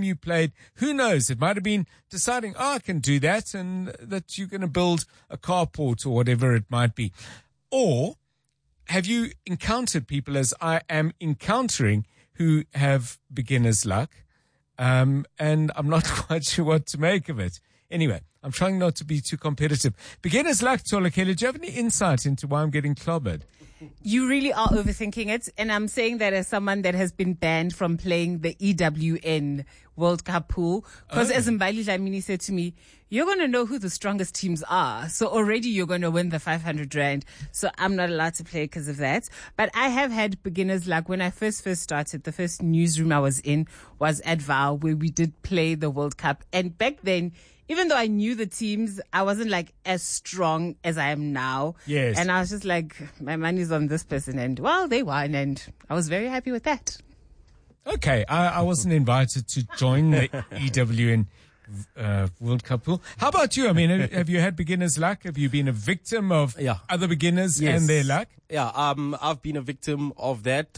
you played. Who knows? It might have been deciding, I can do that, and that you're going to build a carport or whatever it might be. Or have you encountered people, as I am encountering, who have beginner's luck? And I'm not quite sure what to make of it. Anyway, I'm trying not to be too competitive. Beginner's luck, Tolakela. Do you have any insight into why I'm getting clobbered? You really are overthinking it. And I'm saying that as someone that has been banned from playing the EWN World Cup pool. Because as Mbali Dlamini said to me, you're going to know who the strongest teams are. So already you're going to win the 500 Rand. So I'm not allowed to play because of that. But I have had beginner's luck. When I first started, the first newsroom I was in was at VAL, where we did play the World Cup. And back then, even though I knew the teams, I wasn't like as strong as I am now. Yes. And I was just like, my money's on this person. And well, they won. And I was very happy with that. Okay. I wasn't invited to join the EWN World Cup pool. How about you? I mean, have you had beginner's luck? Have you been a victim of other beginners and their luck? Yeah. I've been a victim of that.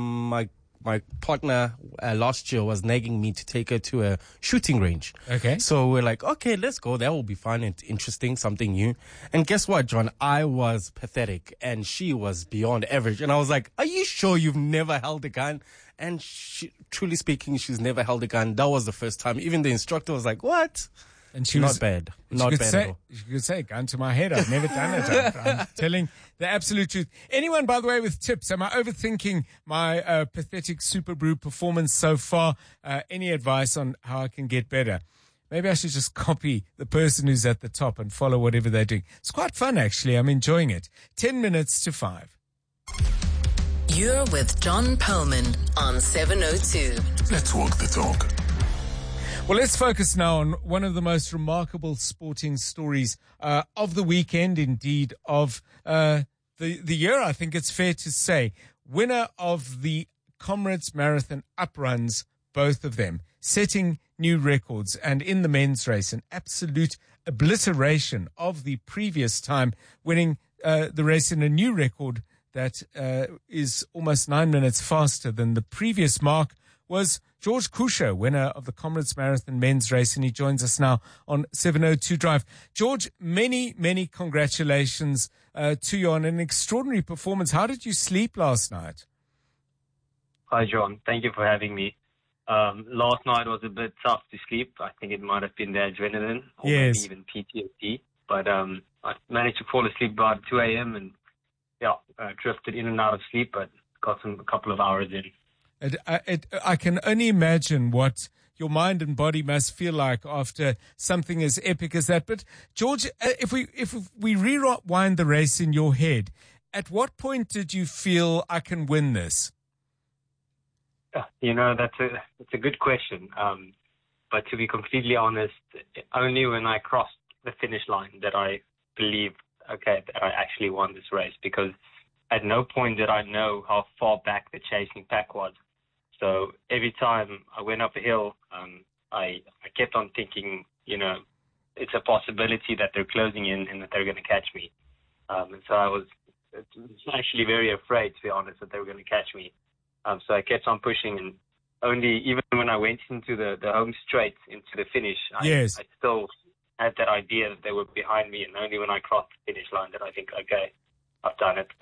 My partner last year was nagging me to take her to a shooting range. Okay. So we're like, okay, let's go. That will be fun and interesting, something new. And guess what, John? I was pathetic and she was beyond average. And I was like, are you sure you've never held a gun? And truly speaking, she's never held a gun. That was the first time. Even the instructor was like, what? And she not was bad. Not bad at all. You could say, gun to my head. I've never done it. I'm telling the absolute truth. Anyone, by the way, with tips? Am I overthinking my pathetic Super Brew performance so far? Any advice on how I can get better? Maybe I should just copy the person who's at the top and follow whatever they're doing. It's quite fun, actually. I'm enjoying it. 10 minutes to 5. You're with John Perlman on 702. Let's walk the talk. Well, let's focus now on one of the most remarkable sporting stories of the weekend, indeed, of the year, I think it's fair to say. Winner of the Comrades Marathon upruns, both of them, setting new records. And in the men's race, an absolute obliteration of the previous time, winning the race in a new record that is almost 9 minutes faster than the previous mark, was George Kusha, winner of the Comrades Marathon men's race, and he joins us now on 702 Drive. George, many, many congratulations to you on an extraordinary performance. How did you sleep last night? Hi, John. Thank you for having me. Last night was a bit tough to sleep. I think it might have been the adrenaline or maybe even PTSD. But I managed to fall asleep about 2 a.m. and drifted in and out of sleep, but got a couple of hours in. I can only imagine what your mind and body must feel like after something as epic as that. But George, if we rewind the race in your head, at what point did you feel I can win this? That's a good question. But to be completely honest, only when I crossed the finish line that I believed, that I actually won this race, because at no point did I know how far back the chasing pack was. So every time I went up a hill, I kept on thinking, it's a possibility that they're closing in and that they're going to catch me. And so I was actually very afraid, to be honest, that they were going to catch me. So I kept on pushing, and even when I went into the home straight into the finish, I still had that idea that they were behind me, and only when I crossed the finish line did I think, okay, I've done it.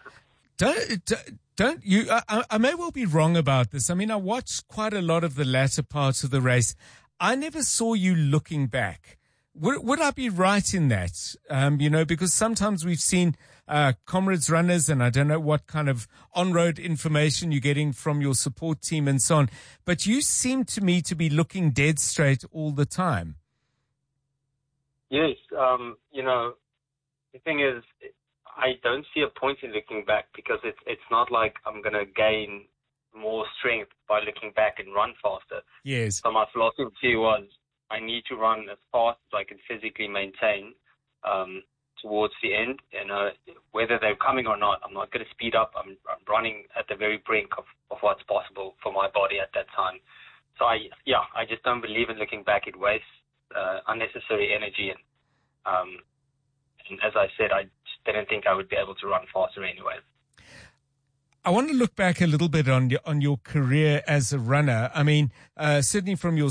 Don't you? I may well be wrong about this. I mean, I watched quite a lot of the latter parts of the race. I never saw you looking back. Would I be right in that? Because sometimes we've seen Comrades runners, and I don't know what kind of on-road information you're getting from your support team and so on, but you seem to me to be looking dead straight all the time. Yes. The thing is, I don't see a point in looking back, because it's not like I'm going to gain more strength by looking back and run faster. Yes. So my philosophy was, I need to run as fast as I can physically maintain towards the end. Whether they're coming or not, I'm not going to speed up. I'm running at the very brink of what's possible for my body at that time. So I just don't believe in looking back. It wastes unnecessary energy. And as I said, I just didn't think I would be able to run faster anyway. I want to look back a little bit on your career as a runner. I mean, certainly from your